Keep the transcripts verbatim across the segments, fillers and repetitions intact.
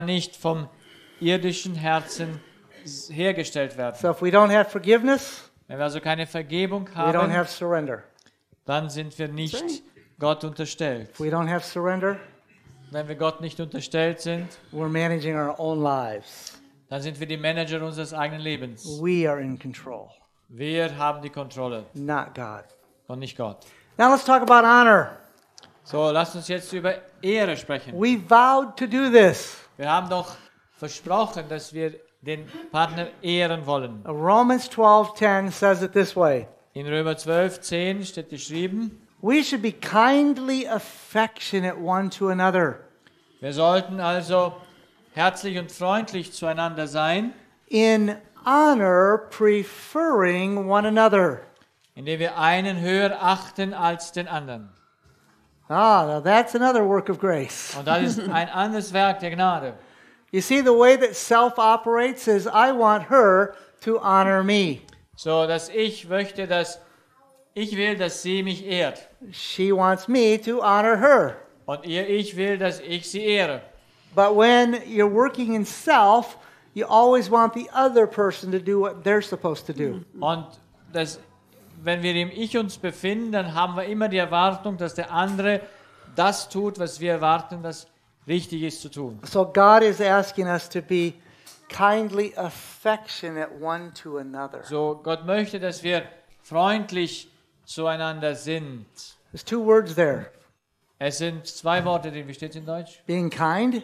nicht vom irdischen Herzen hergestellt werden. So if we don't have forgiveness, Wenn wir also keine Vergebung we don't haben, have surrender. dann sind wir nicht Gott unterstellt. If we don't have surrender, Wenn wir Gott nicht unterstellt sind, we're managing our own lives. dann sind wir die Manager unseres eigenen Lebens. We are in control, Wir haben die Kontrolle not God. und nicht Gott. Now let's talk about honor. So, lasst uns jetzt über Ehre sprechen. We vowed to do this. Wir haben doch versprochen, dass wir den Partner ehren wollen. Romans twelve ten says it this way. In Römer zwölf zehn steht geschrieben, We should be kindly affectionate one to another, wir sollten also herzlich und freundlich zueinander sein, in honor preferring one another. indem wir einen höher achten als den anderen. Ah, now that's another work of grace. Und das ist ein anderes Werk der Gnade. You see, the way that self operates is I want her to honor me. So, dass ich möchte, dass ich will, dass sie mich ehrt. She wants me to honor her. Und ihr, ich will, dass ich sie ehre. But when you're working in self, you always want the other person to do what they're supposed to do. Und das, wenn wir im Ich uns befinden, dann haben wir immer die Erwartung, dass der andere das tut, was wir erwarten, das richtig ist zu tun. So God is asking us to be kindly affectionate one to another. So, Gott möchte, dass wir freundlich zueinander sind. There's two words there. Es sind zwei Worte, wie steht es in Deutsch? Being kind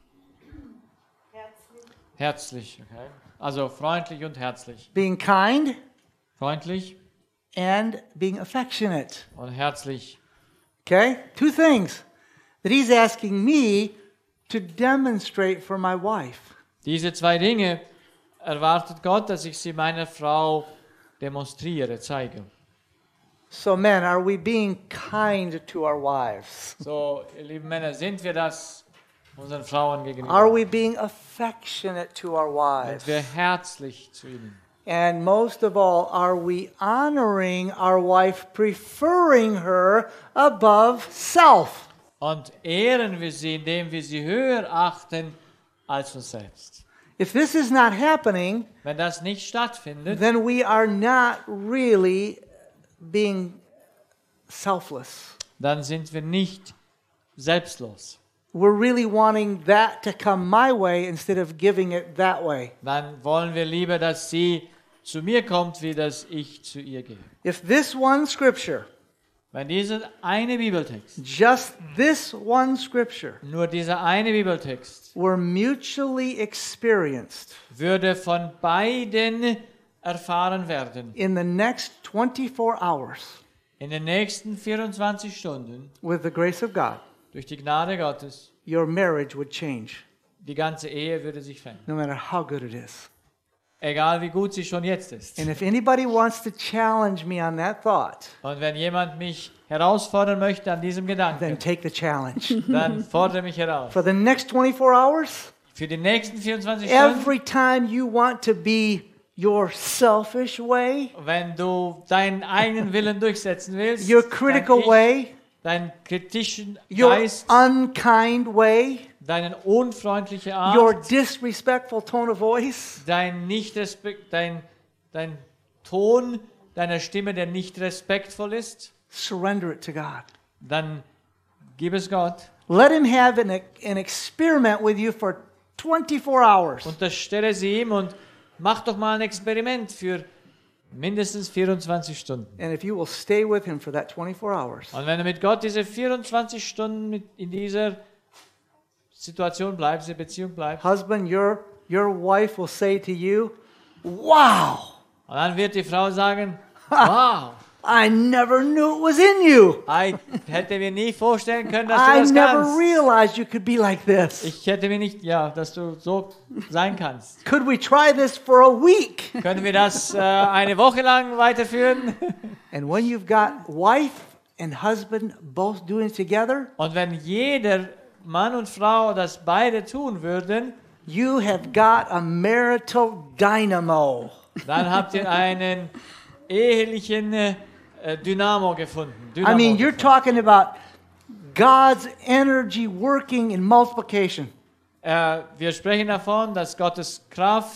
Herzlich, okay. Also freundlich und herzlich. being kind Freundlich and being affectionate. und herzlich. Okay? Two things that he's asking me to demonstrate for my wife. Diese zwei Dinge erwartet Gott, dass ich sie meiner Frau demonstriere, zeige. So men, are we being kind to our wives? So, ihr lieben Männer, sind wir das unseren Frauen gegenüber? Are we being affectionate to our wives? Sind wir herzlich zu ihnen? And most of all, are we honoring our wife, preferring her above self? Und ehren wir sie, indem wir sie höher achten als uns selbst. If this is not happening, Wenn das nicht stattfindet, then we are not really being selfless. dann sind wir nicht selbstlos. We're really wanting that to come my way instead of giving it that way. Dann wollen wir lieber, dass sie zu mir kommt, wie dass ich zu ihr gehe. If this one scripture, Wenn dieser eine Bibeltext, just this one scripture, nur dieser eine Bibeltext, were mutually experienced würde von beiden erfahren werden, in the next twenty-four hours in den nächsten vierundzwanzig Stunden, with the grace of God, durch die Gnade Gottes, your marriage would change, die ganze Ehe würde sich verändern. no matter how good it is. Egal wie gut sie schon jetzt ist. And if anybody wants to challenge me on that thought, Und wenn jemand mich herausfordern möchte an diesem then Gedanken, take the challenge. dann fordere mich heraus. For the next twenty-four hours, Für die nächsten vierundzwanzig Stunden, every time you want to be your selfish way, wenn du deinen eigenen Willen durchsetzen willst, your critical dein Ich, way, deinen kritischen your Geist, unkind way, deine unfreundliche Art, your disrespectful tone of voice, dein, nicht respekt, dein, dein Ton deiner Stimme, der nicht respektvoll ist, surrender it to God. dann gib es Gott. Let him have an, an experiment with you for twenty-four hours. Unterstelle sie ihm und mach doch mal ein Experiment für mindestens vierundzwanzig Stunden. And if you will stay with him for that twenty-four hours, Und wenn du mit Gott diese vierundzwanzig Stunden mit in dieser Situation bleibst, in der Beziehung bleibst, husband, your, your wife will say to you, wow, und dann wird die Frau sagen, wow, I never knew it was in you. ich hätte mir nie vorstellen können, dass I du das never kannst. realized you could be like this. Ich hätte mir nicht, ja, dass du so sein kannst. Could we try this for a week? Können wir das äh, eine Woche lang weiterführen? And when you've got wife and husband both doing it together, Und wenn jeder Mann und Frau das beide tun würden, you have got a marital dynamo. dann habt ihr einen ehelichen äh, Dynamo gefunden. Dynamo I mean, you're gefunden. talking about God's energy working in multiplication. Äh, wir sprechen davon, dass Gottes Kraft